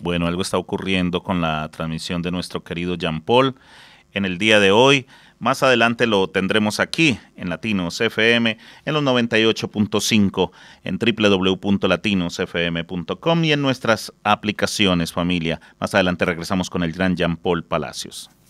Bueno, algo está ocurriendo con la transmisión de nuestro querido Jean Paul en el día de hoy. Más adelante lo tendremos aquí en Latinos FM en los 98.5 en www.latinosfm.com y en nuestras aplicaciones, familia. Más adelante regresamos con el gran Jean Paul Palacios.